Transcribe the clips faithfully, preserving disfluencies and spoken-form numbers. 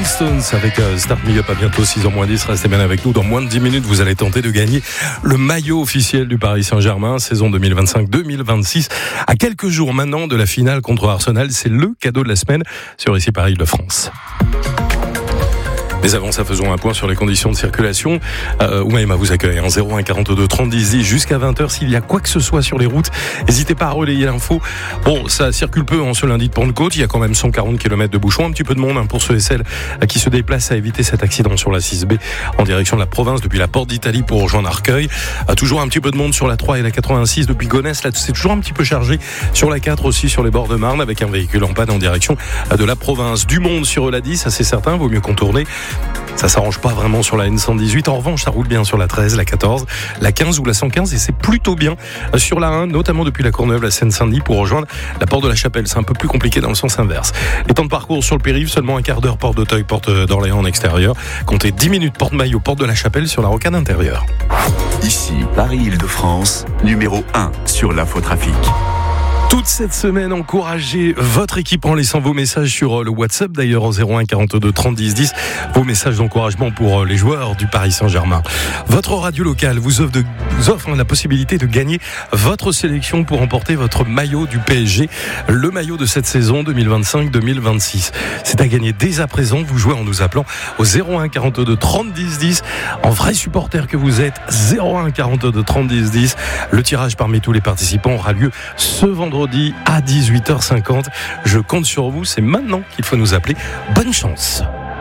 Stones avec euh, Start Me Up. À bientôt, six heures moins dix. Restez bien avec nous. Dans moins de dix minutes, vous allez tenter de gagner le maillot officiel du Paris Saint-Germain, saison deux mille vingt-cinq deux mille vingt-six. À quelques jours maintenant de la finale contre Arsenal, c'est le cadeau de la semaine sur Ici Paris Île-de-France. Mais avant ça, faisons un point sur les conditions de circulation. Euh, Oumaima vous accueille, hein, zéro un quarante-deux trente dix dix jusqu'à vingt heures. S'il y a quoi que ce soit sur les routes, n'hésitez pas à relayer l'info. Bon, ça circule peu en ce lundi de Pentecôte. Il y a quand même cent quarante kilomètres de bouchons. Un petit peu de monde hein, pour ceux et celles qui se déplacent à éviter cet accident sur la six B en direction de la province depuis la Porte d'Italie pour rejoindre Arcueil. Euh, toujours un petit peu de monde sur la trois et la quatre-vingt-six depuis Gonesse. Là, c'est toujours un petit peu chargé sur la quatre aussi sur les bords de Marne avec un véhicule en panne en direction de la province. Du monde sur la dix, ça c'est certain. Vaut mieux contourner. Ça s'arrange pas vraiment sur la N cent dix-huit. En revanche, ça roule bien sur la treize, la quatorze, la quinze ou la cent quinze et c'est plutôt bien sur la un, notamment depuis la Courneuve, la Seine-Saint-Denis pour rejoindre la Porte de la Chapelle. C'est un peu plus compliqué dans le sens inverse. Les temps de parcours sur le périph', seulement un quart d'heure Porte d'Auteuil, Porte d'Orléans en extérieur. Comptez dix minutes Porte Maillot, Porte de la Chapelle sur la rocade intérieure. Ici, Paris-Île-de-France, numéro un sur l'infotrafic. Toute cette semaine, encouragez votre équipe en laissant vos messages sur le WhatsApp, d'ailleurs en zéro un quarante-deux trente dix dix, vos messages d'encouragement pour les joueurs du Paris Saint-Germain. Votre radio locale vous offre, de, vous offre la possibilité de gagner votre sélection pour remporter votre maillot du P S G, le maillot de cette saison deux mille vingt-cinq deux mille vingt-six. C'est à gagner dès à présent, vous jouez en nous appelant au zéro un quarante-deux trente dix dix, en vrai supporter que vous êtes, zéro un quarante-deux trente dix dix. Le tirage parmi tous les participants aura lieu ce vendredi à dix-huit heures cinquante. Je compte sur vous, c'est maintenant qu'il faut nous appeler. Bonne chance.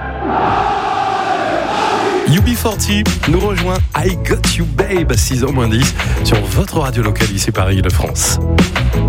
U B quarante nous rejoint I Got You Babe à six heures moins dix sur votre radio locale ici Paris Île-de-France.